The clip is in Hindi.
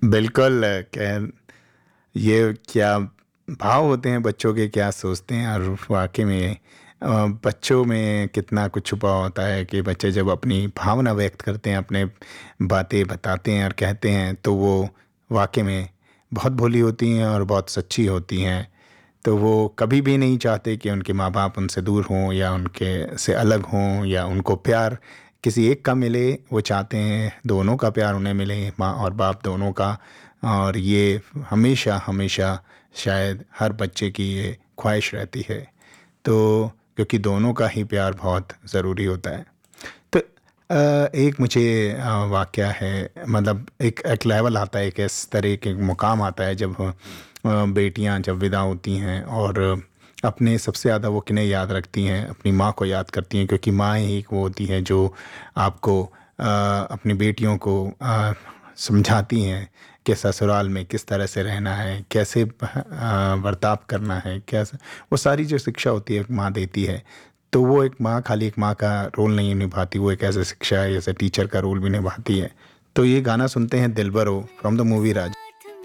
बिल्कुल ये क्या भाव होते हैं बच्चों के, क्या सोचते हैं, और वाक़ई में बच्चों में कितना कुछ छुपा होता है कि बच्चे जब अपनी भावना व्यक्त करते हैं, अपने बातें बताते हैं और कहते हैं, तो वो वाक़ई में बहुत भोली होती हैं और बहुत सच्ची होती हैं। तो वो कभी भी नहीं चाहते कि उनके माँ-बाप उनसे दूर हों या उनके से अलग हों या उनको प्यार किसी एक का मिले। वो चाहते हैं दोनों का प्यार उन्हें मिले, माँ और बाप दोनों का। और ये हमेशा हमेशा शायद हर बच्चे की ये ख्वाहिश रहती है। तो क्योंकि दोनों का ही प्यार बहुत ज़रूरी होता है। तो एक मुझे वाक़या है, मतलब एक लेवल आता है, एक इस तरह के मुकाम आता है जब बेटियां जब विदा होती हैं और अपने सबसे ज़्यादा वो किन्हें याद रखती हैं, अपनी माँ को याद करती हैं, क्योंकि माँ ही एक वो होती है जो आपको अपनी बेटियों को समझाती हैं कि ससुराल में किस तरह से रहना है, कैसे बर्ताव करना है, कैसे वो सारी जो शिक्षा होती है एक माँ देती है। तो वो एक माँ खाली एक माँ का रोल नहीं निभाती, वो एक ऐसे शिक्षा है, जैसे टीचर का रोल भी निभाती है। तो ये गाना सुनते हैं Dilbaro from the movie Raj.